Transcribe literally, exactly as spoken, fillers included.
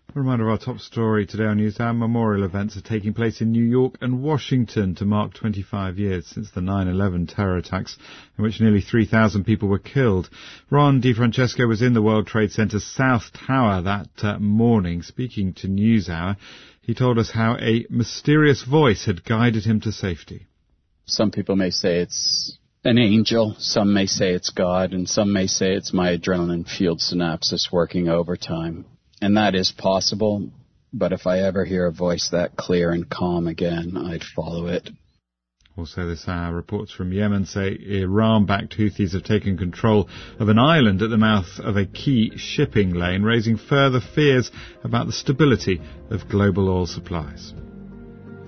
A reminder of our top story today on NewsHour. Memorial events are taking place in New York and Washington to mark twenty-five years since the nine eleven terror attacks in which nearly three thousand people were killed. Ron DeFrancesco was in the World Trade Center's South Tower that uh, morning. Speaking to NewsHour, he told us how a mysterious voice had guided him to safety. Some people may say it's an angel, some may say it's God, and some may say it's my adrenaline-fueled synapses working overtime. And that is possible, but if I ever hear a voice that clear and calm again, I'd follow it. Also this hour, reports from Yemen say Iran-backed Houthis have taken control of an island at the mouth of a key shipping lane, raising further fears about the stability of global oil supplies.